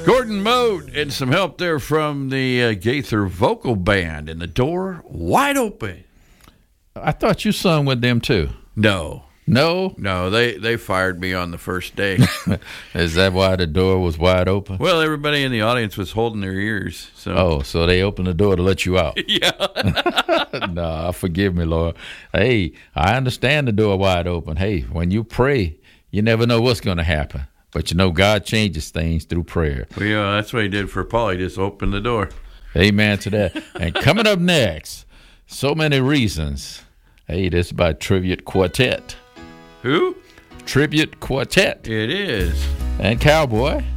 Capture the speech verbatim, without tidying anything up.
Gordon Mote and some help there from the uh, Gaither Vocal Band, and the door wide open. I thought you sung with them too. No. No? No, they, they fired me on the first day. Is that why the door was wide open? Well, everybody in the audience was holding their ears. So. Oh, so they opened the door to let you out. Yeah. No, forgive me, Lord. Hey, I understand the door wide open. Hey, when you pray, you never know what's going to happen. But you know, God changes things through prayer. Well, yeah, that's what he did for Paul. He just opened the door. Amen to that. And coming up next, So Many Reasons. Hey, this is by Tribute Quartet. Who? Tribute Quartet. It is. And Cowboy.